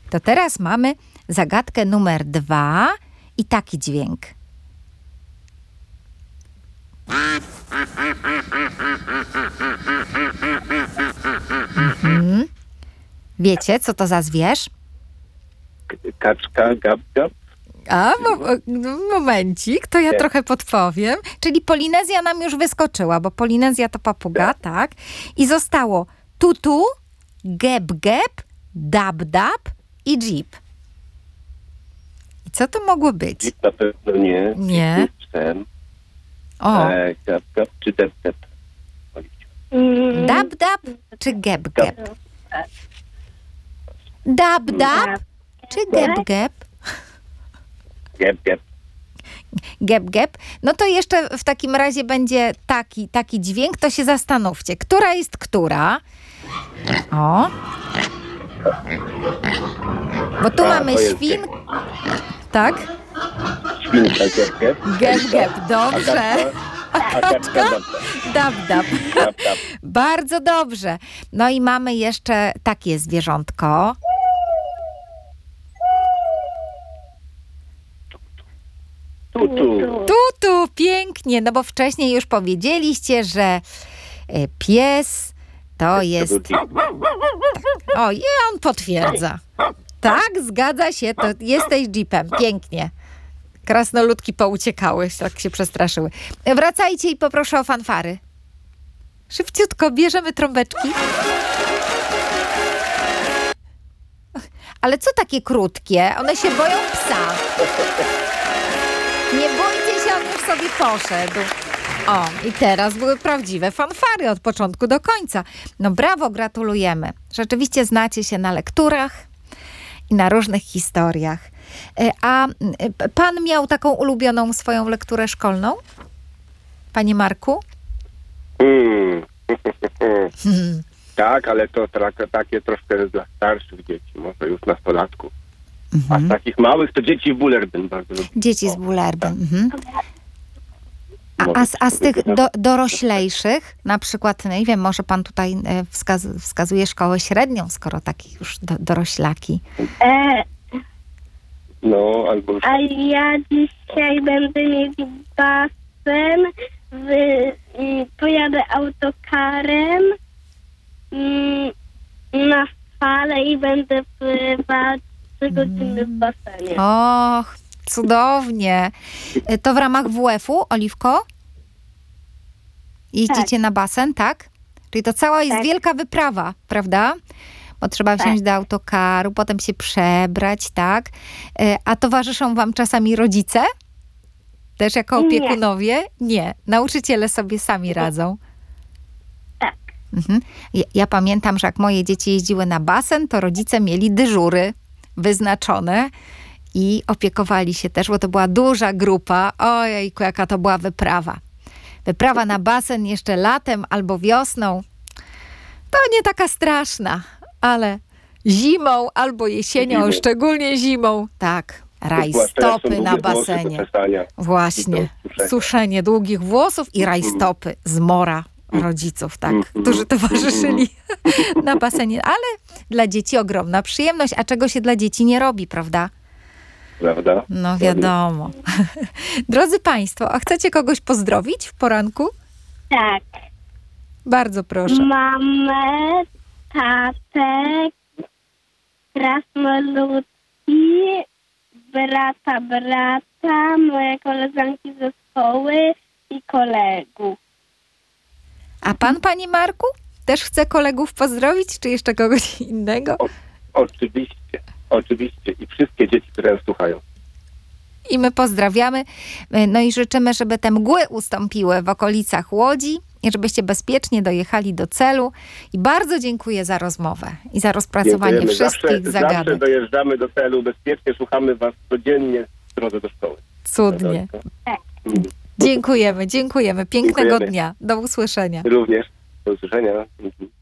To teraz mamy zagadkę numer 2 i taki dźwięk. Wiecie, co to za zwierz? Kaczka, gap, gap. Momencik, to ja trochę podpowiem. Czyli Polinezja nam już wyskoczyła, bo Polinezja to papuga, tak? I zostało tutu, geb, geb, dab, dab i jeep. I co to mogło być? Jeep na pewno nie. Nie. O. Gap, gap czy dep, dep? Dab, dab czy geb, geb? Dab, dab czy geb, geb? Gep, gep. Gep, gep. No to jeszcze w takim razie będzie taki dźwięk, to się zastanówcie. Która jest która? O. Bo tu mamy świn... Tak? Świnka, gep, gep. Gep, gep. Dobrze. A kaczka, Dab, dab. dab, dab. Bardzo dobrze. No i mamy jeszcze takie zwierzątko. Tutu. Tutu, pięknie, no bo wcześniej już powiedzieliście, że pies to jest... O, i on potwierdza. Tak, zgadza się, to jesteś jeepem, pięknie. Krasnoludki pouciekały, tak się przestraszyły. Wracajcie i poproszę o fanfary. Szybciutko, bierzemy trąbeczki. Ale co takie krótkie? One się boją psa. Nie bójcie się, on już sobie poszedł. O, i teraz były prawdziwe fanfary od początku do końca. No brawo, gratulujemy. Rzeczywiście znacie się na lekturach i na różnych historiach. A pan miał taką ulubioną swoją lekturę szkolną? Panie Marku? Tak, ale to takie troszkę dla starszych dzieci, może już nastolatków. A z takich małych to dzieci w Bullerbyn bardzo lubię. Dzieci z Bullerbyn. Mhm. A z tych doroślejszych, na przykład, nie wiem, może pan tutaj wskazuje szkołę średnią, skoro takich już doroślaki. No, albo już... A ja dzisiaj będę mieć basen, pojadę autokarem na falę i będę pływać 3 godziny w basenie. Och, cudownie. To w ramach WF-u, Oliwko? Jeździcie na basen, tak? Czyli to cała jest wielka wyprawa, prawda? Bo trzeba wsiąść do autokaru, potem się przebrać, tak? A towarzyszą wam czasami rodzice? Też jako opiekunowie? Nie. Nauczyciele sobie sami radzą. Tak. Mhm. Ja pamiętam, że jak moje dzieci jeździły na basen, to rodzice mieli dyżury wyznaczone i opiekowali się też, bo to była duża grupa. Ojejku, jaka to była wyprawa. Wyprawa na basen jeszcze latem albo wiosną, to nie taka straszna, ale zimą albo jesienią, szczególnie zimą, tak, rajstopy na basenie. Właśnie, suszenie długich włosów i rajstopy z mora rodziców, tak, którzy towarzyszyli na basenie. Ale dla dzieci ogromna przyjemność, a czego się dla dzieci nie robi, prawda? Prawda? No wiadomo. Drodzy Państwo, a chcecie kogoś pozdrowić w poranku? Tak. Bardzo proszę. Mamę, tatę, krasnoludki, brata, moje koleżanki ze szkoły i kolegów. A pan, panie Marku? Też chce kolegów pozdrowić, czy jeszcze kogoś innego? Oczywiście. I wszystkie dzieci, które nas słuchają. I my pozdrawiamy. No i życzymy, żeby te mgły ustąpiły w okolicach Łodzi i żebyście bezpiecznie dojechali do celu. I bardzo dziękuję za rozmowę i za rozpracowanie wszystkich zagadek. Zawsze dojeżdżamy do celu bezpiecznie, słuchamy was codziennie w drodze do szkoły. Cudnie. Dziękujemy. Pięknego dnia. Do usłyszenia. Również. Do usłyszenia.